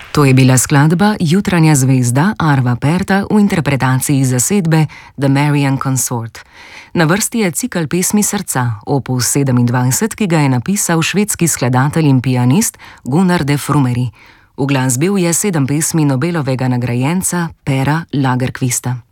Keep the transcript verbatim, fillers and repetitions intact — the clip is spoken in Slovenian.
To je bila skladba Jutranja zvezda Arva Perta v interpretaciji zasedbe The Marian Consort. Na vrsti je cikel pesmi srca, opus sedemindvajset, ki ga je napisal švedski skladatelj in pianist Gunnar de Frumeri. Uglasbil je sedem pesmi Nobelovega nagrajenca Pera Lagerkvista.